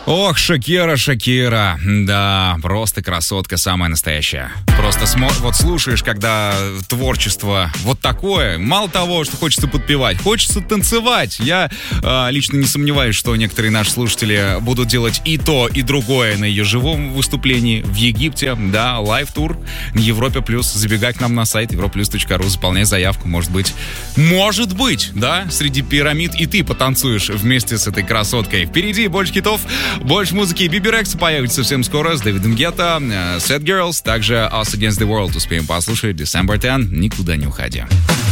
Ох, Шакира, да, просто красотка самая настоящая. Просто вот слушаешь, когда творчество вот такое, мало того, что хочется подпевать, хочется танцевать. Я лично не сомневаюсь, что некоторые наши слушатели будут делать и то, и другое на ее живом выступлении в Египте, да, лайв-тур на Европе+. Забегай к нам на сайт europlus.ru, заполняй заявку, может быть, да, среди пирамид и ты потанцуешь вместе с этой красоткой. Впереди больше хитов, больше музыки. Биби Рекс появится совсем скоро с Дэвидом Гетта, Sad Girls, также Us Against the World успеем послушать. December 10, никуда не уходи.